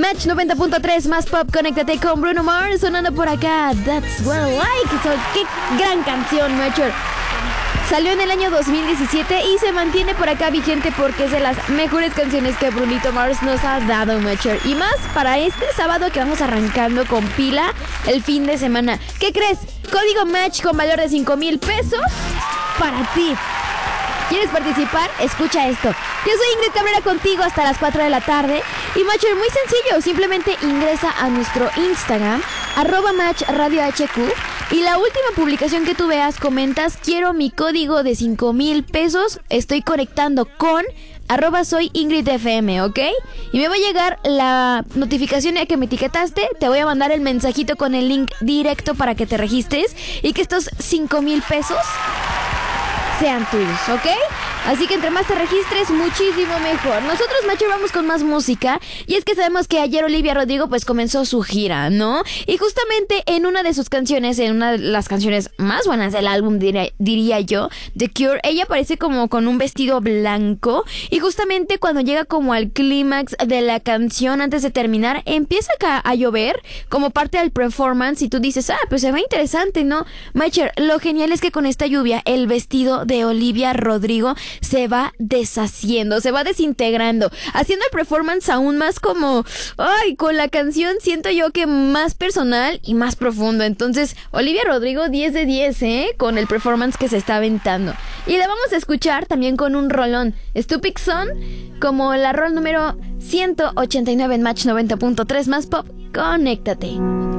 Match 90.3 más pop, conéctate con Bruno Mars sonando por acá. That's what I like. Qué gran canción, Matcher. Salió en el año 2017 y se mantiene por acá vigente porque es de las mejores canciones que Brunito Mars nos ha dado, Matcher. Y más para este sábado que vamos arrancando con pila el fin de semana. ¿Qué crees? Código Match con valor de 5,000 pesos para ti. ¿Quieres participar? Escucha esto. Yo soy Ingrid Cabrera contigo hasta las 4 de la tarde. Y Matcher, muy sencillo. Simplemente ingresa a nuestro Instagram, @MatchRadioHQ. Y la última publicación que tú veas, comentas: quiero mi código de 5,000 pesos. Estoy conectando con @soyingridfm, ¿ok? Y me va a llegar la notificación de que me etiquetaste. Te voy a mandar el mensajito con el link directo para que te registres y que estos 5,000 pesos sean tuyos, ¿ok? Así que entre más te registres, muchísimo mejor. Nosotros, Matcher, vamos con más música. Y es que sabemos que ayer Olivia Rodrigo pues comenzó su gira, ¿no? Y justamente en una de sus canciones, en una de las canciones más buenas del álbum, diría yo, The Cure, ella aparece como con un vestido blanco. Y justamente cuando llega como al clímax de la canción, antes de terminar, empieza a llover como parte del performance. Y tú dices, pues se ve interesante, ¿no? Matcher, lo genial es que con esta lluvia, el vestido de Olivia Rodrigo se va deshaciendo, se va desintegrando, haciendo el performance aún más como, con la canción siento yo que más personal y más profundo. Entonces, Olivia Rodrigo 10 de 10, con el performance que se está aventando. Y la vamos a escuchar también con un rolón, Stupid Son, como la rol número 189 en Match 90.3 más pop. Conéctate.